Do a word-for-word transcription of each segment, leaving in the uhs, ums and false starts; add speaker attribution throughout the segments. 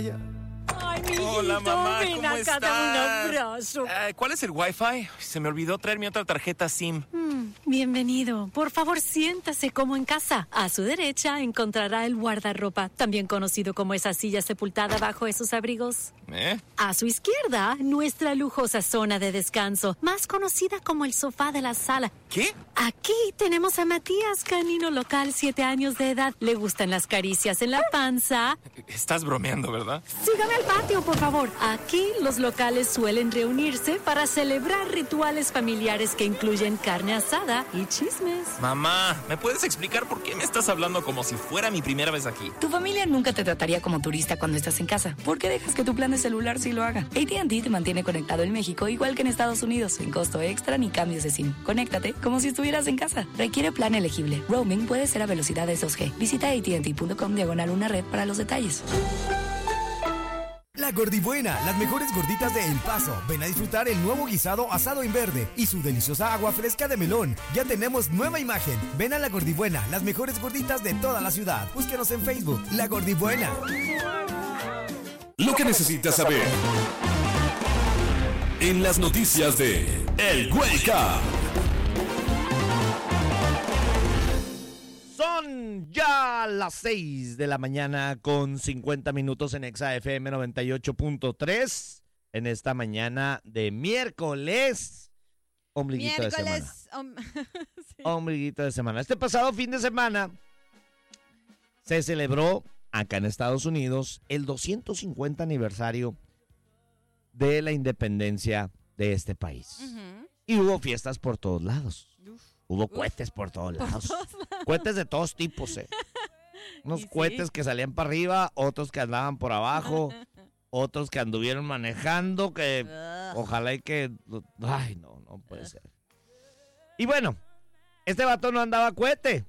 Speaker 1: Maya.
Speaker 2: Ay, mijito,
Speaker 3: Hola, mamá,
Speaker 2: ven
Speaker 3: ¿cómo
Speaker 2: acá,
Speaker 3: estás?
Speaker 2: dame un abrazo.
Speaker 3: Eh, ¿Cuál es el Wi-Fi? Se me olvidó traer mi otra tarjeta SIM.
Speaker 2: Mm, bienvenido. Por favor, siéntase como en casa. A su derecha encontrará el guardarropa, también conocido como esa silla sepultada bajo esos abrigos.
Speaker 3: ¿Eh?
Speaker 2: A su izquierda, nuestra lujosa zona de descanso, más conocida como el sofá de la sala.
Speaker 3: ¿Qué?
Speaker 2: Aquí tenemos a Matías, canino local, siete años de edad. Le gustan las caricias en la panza.
Speaker 3: Estás bromeando, ¿verdad?
Speaker 2: Sígame al patio, por favor. Aquí los locales suelen reunirse para celebrar rituales familiares que incluyen carne asada y chismes.
Speaker 3: Mamá, ¿me puedes explicar por qué me estás hablando como si fuera mi primera vez aquí?
Speaker 4: Tu familia nunca te trataría como turista cuando estás en casa. ¿Por qué dejas que tu plan de celular sí lo haga? A T and T te mantiene conectado en México igual que en Estados Unidos, sin costo extra ni cambios de SIM. Conéctate como si estuvieras en casa. Requiere plan elegible. Roaming puede ser a velocidades dos G. Visita A T and T punto com diagonal una red para los detalles.
Speaker 1: La Gordibuena, las mejores gorditas de El Paso. Ven a disfrutar el nuevo guisado asado en verde y su deliciosa agua fresca de melón. Ya tenemos nueva imagen. Ven a La Gordibuena, las mejores gorditas de toda la ciudad. Búsquenos en Facebook, La Gordibuena.
Speaker 5: Lo que necesitas saber en las noticias de El Wake Up.
Speaker 6: Son ya las seis de la mañana con cincuenta minutos en Exa F M noventa y ocho punto tres en esta mañana de miércoles, ombliguito
Speaker 7: Miércoles,
Speaker 6: de semana.
Speaker 7: om- sí.
Speaker 6: Ombliguito de semana. Este pasado fin de semana se celebró acá en Estados Unidos el doscientos cincuenta aniversario de la independencia de este país.
Speaker 7: Ujú.
Speaker 6: Y hubo fiestas por todos lados.
Speaker 7: Uf.
Speaker 6: Hubo
Speaker 7: Uf.
Speaker 6: cohetes por todos
Speaker 7: Por
Speaker 6: lados.
Speaker 7: todos lados.
Speaker 6: Cohetes de todos tipos, eh. Unos
Speaker 7: Y sí.
Speaker 6: cohetes que salían para arriba, otros que andaban por abajo, otros que anduvieron manejando, que
Speaker 7: Ugh.
Speaker 6: ojalá y que... Ay, no, no puede ser. Y bueno, este vato no andaba cohete,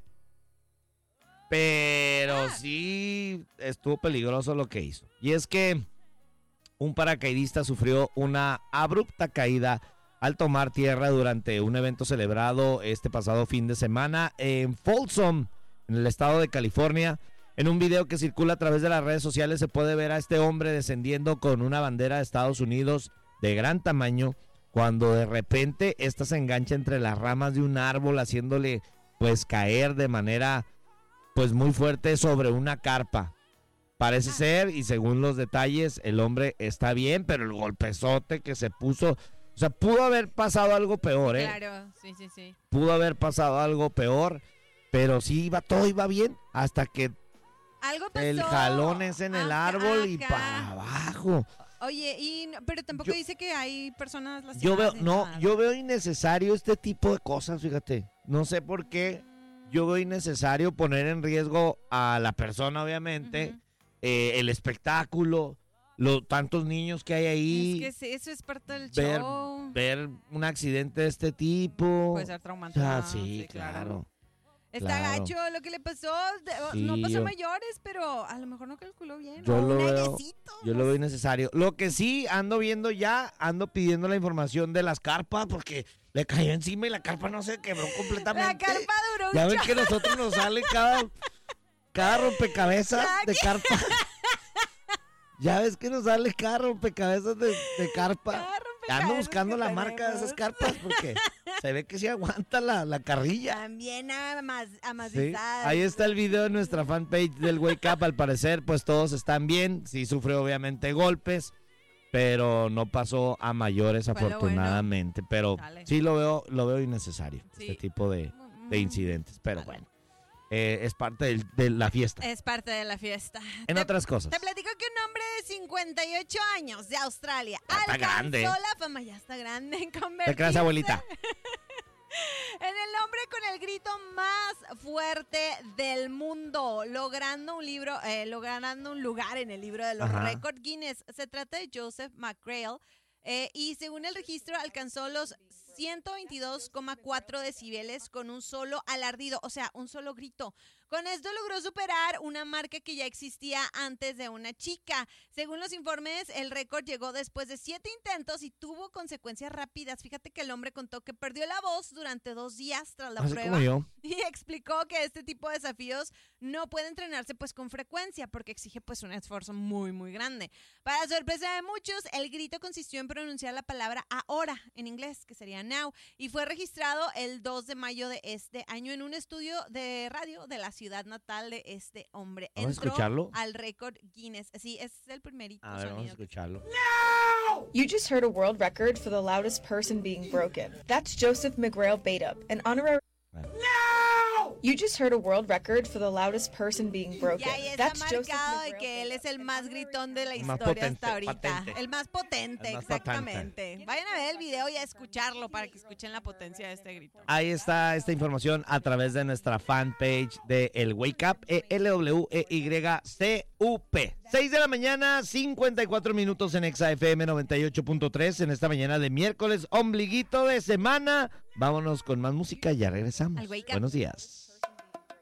Speaker 6: pero
Speaker 7: Ah.
Speaker 6: sí estuvo peligroso lo que hizo. Y es que un paracaidista sufrió una abrupta caída al tomar tierra durante un evento celebrado este pasado fin de semana en Folsom, en el estado de California. En un video que circula a través de las redes sociales se puede ver a este hombre descendiendo con una bandera de Estados Unidos de gran tamaño, cuando de repente esta se engancha entre las ramas de un árbol, haciéndole pues caer de manera pues muy fuerte sobre una carpa. Parece ser, y según los detalles, el hombre está bien, pero el golpezote que se puso, o sea, pudo haber pasado algo peor, ¿eh?
Speaker 7: Claro, sí, sí, sí.
Speaker 6: Pudo haber pasado algo peor, pero sí iba, todo iba bien, hasta que
Speaker 7: Algo pasó.
Speaker 6: el jalón es en el
Speaker 7: Acá,
Speaker 6: árbol y
Speaker 7: acá.
Speaker 6: para abajo.
Speaker 7: Oye, y, no- pero tampoco
Speaker 6: Yo-
Speaker 7: dice que hay personas lastimadas.
Speaker 6: Yo veo,
Speaker 7: ni
Speaker 6: no,
Speaker 7: nada.
Speaker 6: yo veo innecesario este tipo de cosas, fíjate. No sé por qué. Yo veo innecesario poner en riesgo a la persona, obviamente,
Speaker 7: Ujú.
Speaker 6: eh, el espectáculo, los tantos niños que hay ahí.
Speaker 7: Es que sí, eso es parte del
Speaker 6: ver,
Speaker 7: show.
Speaker 6: ver un accidente de este tipo.
Speaker 7: Puede ser
Speaker 6: O
Speaker 7: traumante.
Speaker 6: sea, sí, claro.
Speaker 7: Está
Speaker 6: claro.
Speaker 7: gacho lo que le pasó. de-
Speaker 6: Sí,
Speaker 7: no pasó
Speaker 6: yo-
Speaker 7: mayores, pero a lo mejor no calculó bien.
Speaker 6: Yo
Speaker 7: o
Speaker 6: lo
Speaker 7: un
Speaker 6: veo-
Speaker 7: airecito,
Speaker 6: Yo
Speaker 7: no
Speaker 6: lo veo
Speaker 7: sé.
Speaker 6: innecesario. Lo que sí ando viendo ya, ando pidiendo la información de las carpas porque le cayó encima y la carpa no se quebró completamente.
Speaker 7: La carpa duró un
Speaker 6: Ya ven
Speaker 7: chorro.
Speaker 6: que nosotros nos sale cada, cada rompecabezas
Speaker 7: Ya
Speaker 6: de carpa. Ya ves que nos sale cada rompecabezas de, de carpa.
Speaker 7: Cada
Speaker 6: Ya
Speaker 7: rompecabezas
Speaker 6: ando buscando
Speaker 7: que
Speaker 6: la marca de esas
Speaker 7: tenemos.
Speaker 6: carpas porque se ve que sí aguanta la, la carrilla.
Speaker 7: También amas,
Speaker 6: Sí,
Speaker 7: amacizadas.
Speaker 6: ahí está el video de nuestra fanpage del Wake Up. Al parecer, pues todos están bien. Sí sufrió obviamente golpes, pero no pasó a mayores
Speaker 7: Fue lo bueno.
Speaker 6: afortunadamente. Pero
Speaker 7: Dale.
Speaker 6: sí lo veo, lo veo innecesario,
Speaker 7: Sí.
Speaker 6: este tipo de, de
Speaker 7: Mm,
Speaker 6: incidentes. Pero
Speaker 7: Vale.
Speaker 6: bueno, eh, es parte del- de la fiesta.
Speaker 7: Es parte de la fiesta.
Speaker 6: En
Speaker 7: Te-
Speaker 6: otras cosas.
Speaker 7: Te platico que un hombre de cincuenta y ocho años de Australia
Speaker 6: Ya está
Speaker 7: alcanzó
Speaker 6: grande.
Speaker 7: la fama, ya está grande en
Speaker 6: ¿Te
Speaker 7: convertirse
Speaker 6: creas, abuelita?
Speaker 7: en el hombre con el grito más fuerte del mundo, logrando un libro, eh, logrando un lugar en el libro de los
Speaker 6: Ajá.
Speaker 7: récords Guinness. Se trata de Joseph McGrail. Eh, y según el registro alcanzó los ciento veintidós coma cuatro decibeles con un solo alardido, o sea, un solo grito. Con esto logró superar una marca que ya existía antes de una chica. Según los informes, el récord llegó después de siete intentos y tuvo consecuencias rápidas. Fíjate que el hombre contó que perdió la voz durante dos días tras la
Speaker 6: Así
Speaker 7: prueba.
Speaker 6: como yo.
Speaker 7: Y explicó que este tipo de desafíos no puede entrenarse pues con frecuencia porque exige pues un esfuerzo muy muy grande. Para sorpresa de muchos, el grito consistió en pronunciar la palabra ahora en inglés, que sería now, y fue registrado el dos de mayo de este año en un estudio de radio de la ciudad natal de este hombre.
Speaker 6: ¿Vamos a
Speaker 7: Entró
Speaker 6: escucharlo?
Speaker 7: al récord Guinness. Sí, es el primerito
Speaker 6: A ver, vamos a
Speaker 7: sonido.
Speaker 6: escucharlo.
Speaker 8: You just heard a world record for the loudest person being broken. That's Joseph McGrail Baitup, an honorary... You just heard a world record for the loudest person being broken.
Speaker 7: Y ahí está
Speaker 8: That's Joseph
Speaker 7: marcado de
Speaker 8: McGrail
Speaker 7: que él es el más gritón de la
Speaker 6: El más
Speaker 7: historia
Speaker 6: potente,
Speaker 7: hasta ahorita.
Speaker 6: patente.
Speaker 7: El más potente,
Speaker 6: El más
Speaker 7: exactamente. Vayan a ver el video y a escucharlo para que escuchen la potencia de este grito.
Speaker 6: Ahí está esta información a través de nuestra fanpage de El Wake Up, E L W E Y C U P. seis de la mañana, cincuenta y cuatro minutos en Exa F M noventa y ocho punto tres en esta mañana de miércoles, ombliguito de semana. Vámonos con más música y ya regresamos.
Speaker 7: Al Wake Up.
Speaker 6: Buenos días.